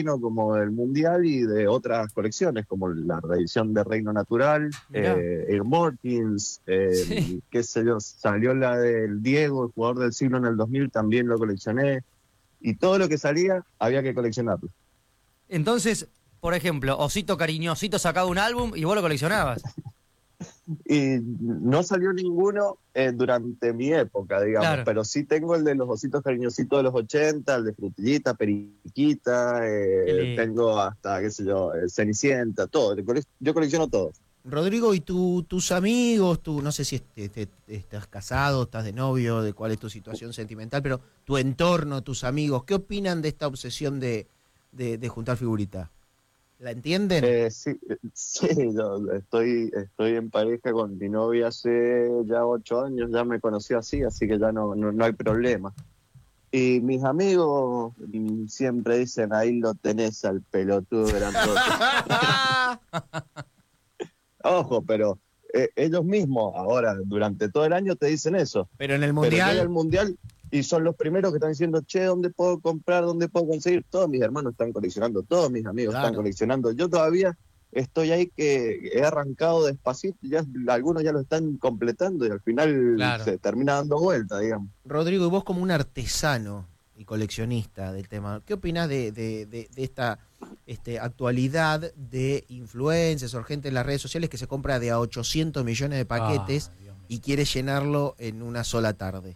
argentino como del Mundial y de otras colecciones, como la reedición de Reino Natural, Air Mortins, Sí. qué sé yo, salió la del Diego, el jugador del siglo en el 2000, también lo coleccioné, y todo lo que salía había que coleccionarlo. Entonces, por ejemplo, Osito Cariñosito sacaba un álbum y vos lo coleccionabas. Y no salió ninguno durante mi época, digamos, Claro. pero sí tengo el de los ositos cariñositos de los 80, el de Frutillita, Periquita, Qué lindo. tengo hasta, qué sé yo, Cenicienta, todo. Yo colecciono todo. Rodrigo, ¿y tus amigos, no sé si estás casado, estás de novio, de cuál es tu situación sentimental, pero tu entorno, tus amigos, ¿qué opinan de esta obsesión de juntar figuritas? ¿La entienden? Sí, sí, yo estoy en pareja con mi novia hace ya 8 años, ya me conocí así que ya no hay problema. Y mis amigos siempre dicen, ahí lo tenés al pelotudo grandote. Ojo, pero ellos mismos ahora, durante todo el año te dicen eso. Pero en el Pero llega el Mundial, Mundial y son los primeros que están diciendo, che, ¿dónde puedo comprar? ¿Dónde puedo conseguir? Todos mis hermanos están coleccionando, todos mis amigos están claro. coleccionando. Yo todavía estoy ahí que he arrancado despacito, ya algunos ya lo están completando y al final Claro. se termina dando vuelta, digamos. Rodrigo, y vos como un artesano y coleccionista del tema, ¿qué opinás de esta actualidad de influencers o gente en las redes sociales que se compra de a 800 millones de paquetes Dios mío. y quiere llenarlo en una sola tarde?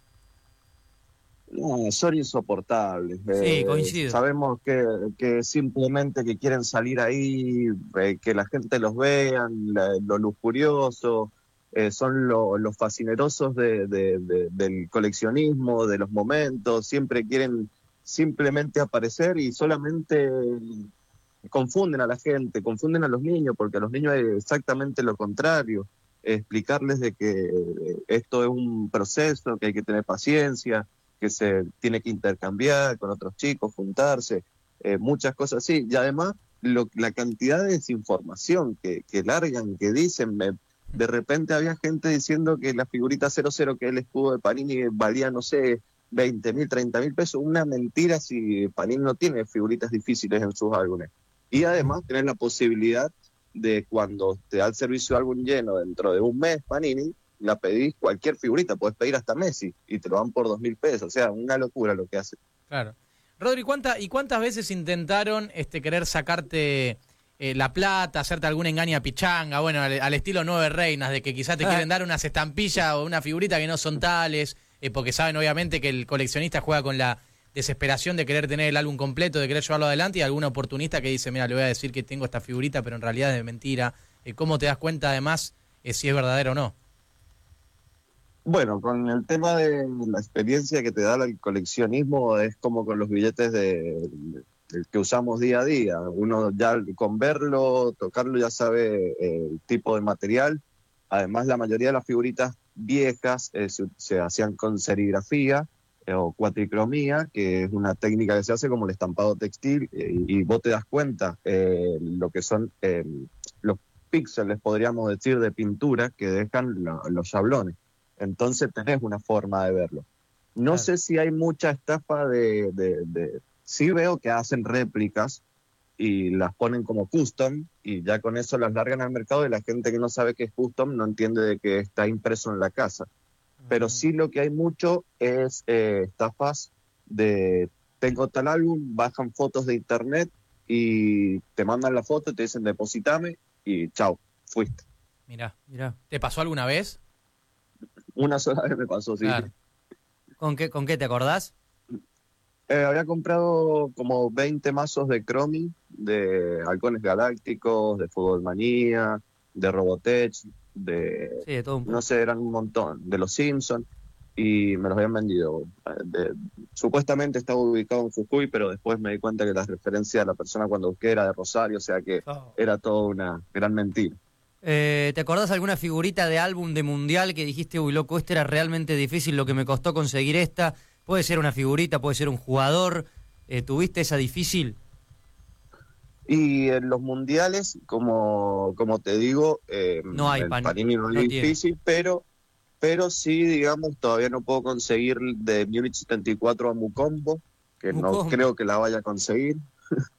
No, son insoportables. Sí, coincido. Sabemos que simplemente que quieren salir ahí, que la gente los vea, lo lujurioso, son los fascinerosos del coleccionismo, de los momentos, siempre quieren simplemente aparecer y solamente confunden a la gente, confunden a los niños, porque a los niños es exactamente lo contrario, explicarles de que esto es un proceso, que hay que tener paciencia, que se tiene que intercambiar con otros chicos, juntarse, muchas cosas así. Y además, la cantidad de desinformación que largan, que dicen, de repente había gente diciendo que la figurita 00, que es el escudo de Panini, valía, no sé, 20.000, 30.000 pesos. Una mentira si Panini no tiene figuritas difíciles en sus álbumes. Y además, tenés la posibilidad de cuando te da el servicio de álbum lleno dentro de un mes, Panini, la pedís cualquier figurita, podés pedir hasta Messi y te lo dan por 2.000 pesos. O sea, una locura lo que hace. Claro. Rodri, ¿cuántas veces intentaron querer sacarte la plata, hacerte alguna engaña pichanga, bueno, al estilo Nueve Reinas, de que quizás te quieren dar unas estampillas o una figurita que no son tales, porque saben obviamente que el coleccionista juega con la desesperación de querer tener el álbum completo, de querer llevarlo adelante, y algún oportunista que dice, mira, le voy a decir que tengo esta figurita, pero en realidad es de mentira? ¿Cómo te das cuenta además si es verdadero o no? Bueno, con el tema de la experiencia que te da el coleccionismo, es como con los billetes que usamos día a día. Uno ya con verlo, tocarlo, ya sabe el tipo de material. Además, la mayoría de las figuritas viejas se hacían con serigrafía o cuatricromía, que es una técnica que se hace como el estampado textil, y vos te das cuenta lo que son los píxeles, podríamos decir, de pintura que dejan los sablones. Entonces tenés una forma de verlo. No Claro. sé si hay mucha estafa Sí veo que hacen réplicas y las ponen como custom y ya con eso las largan al mercado y la gente que no sabe que es custom no entiende de que está impreso en la casa. Pero sí lo que hay mucho es estafas de tengo tal álbum, bajan fotos de internet y te mandan la foto y te dicen depositame y chau, fuiste. Mirá. ¿Te pasó alguna vez? Una sola vez me pasó, sí. Claro. ¿Con qué te acordás? Había comprado como 20 mazos de Cromi, de Halcones Galácticos, de Fútbol Manía, de Robotech, Sí, de todo un no poco. sé, eran un montón, de Los Simpsons, y me los habían vendido. Supuestamente estaba ubicado en Jujuy, pero después me di cuenta que la referencia a la persona cuando busqué era de Rosario, o sea que Oh. era toda una gran mentira. ¿Te acordás alguna figurita de álbum de mundial que dijiste, uy, loco, era realmente difícil lo que me costó conseguir esta? Puede ser una figurita, puede ser un jugador. ¿Tuviste esa difícil? Y en los mundiales, como te digo, No hay el Panini no es no tiene. difícil, pero sí, digamos, todavía no puedo conseguir de Múnich 74 a Mukombo, que no Mukombo. creo que la vaya a conseguir.